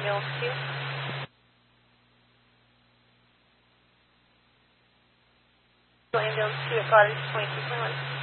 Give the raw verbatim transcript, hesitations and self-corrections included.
ambulance two. Ambulance two at cottage twenty-two point one.